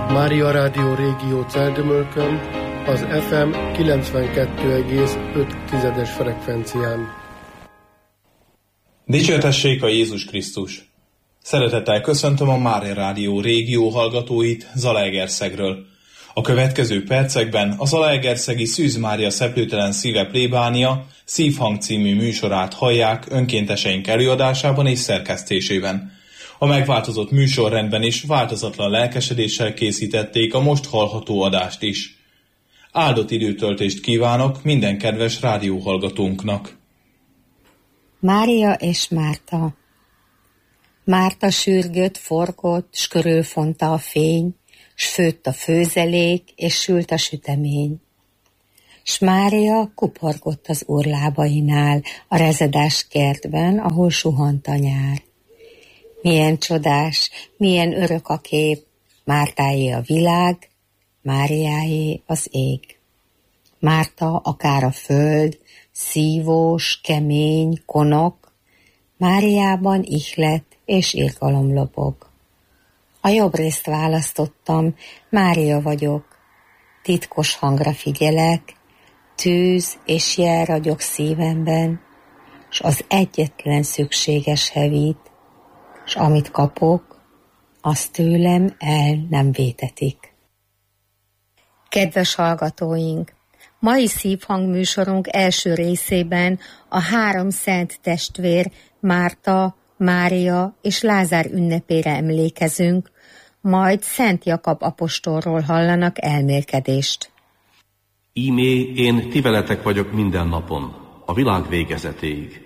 Mária Rádió Régió Celldömölkön, az FM 92,5 frekvencián. Dicsértessék a Jézus Krisztus! Szeretettel köszöntöm a Mária Rádió Régió hallgatóit Zalaegerszegről. A következő percekben a zalaegerszegi Szűz Mária Szeplőtelen Szíve plébánia Szívhang című műsorát hallják önkénteseink előadásában és szerkesztésében. A megváltozott műsorrendben is változatlan lelkesedéssel készítették a most hallható adást is. Áldott időtöltést kívánok minden kedves rádióhallgatónknak! Mária és Márta. Márta sürgött, forgott, s körülfonta a fény, s főtt a főzelék, és sült a sütemény. S Mária kuporgott az urlábainál, a rezedás kertben, ahol suhant a nyár. Milyen csodás, milyen örök a kép, Mártáé a világ, Máriáé az ég. Márta akár a föld, szívós, kemény, konok, Máriában ihlet és irgalom lobog. A jobb részt választottam, Mária vagyok, titkos hangra figyelek, tűz és jel ragyog szívemben, s az egyetlen szükséges hevít, s amit kapok, azt tőlem el nem vétetik. Kedves hallgatóink! Mai Szívhang műsorunk első részében a 3 szent testvér, Márta, Mária és Lázár ünnepére emlékezünk, majd Szent Jakab apostolról hallanak elmélkedést. Ímé én ti veletek vagyok minden napon, a világ végezetéig.